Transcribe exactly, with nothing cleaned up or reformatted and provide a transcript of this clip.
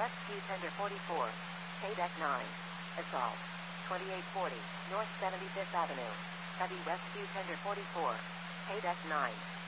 Rescue Tender forty-four. K-Deck nine. Assault. twenty-eight forty, North seventy-fifth Avenue. Heavy Rescue Tender forty-four. K-Deck nine.